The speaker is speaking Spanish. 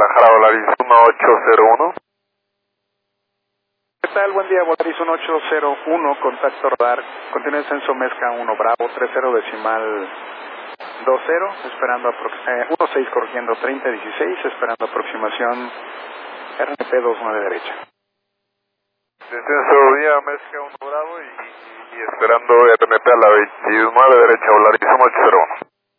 Guadalajara, Volaris 1801. ¿Qué tal? Buen día, Volaris 1801, contacto radar, continúa descenso Mezca 1 Bravo, 30 decimal 20, esperando 16 corrigiendo 3016, esperando aproximación RNP 29 derecha. Descenso vía Mezca 1 Bravo y esperando RNP a la 29 derecha, Volaris 1801.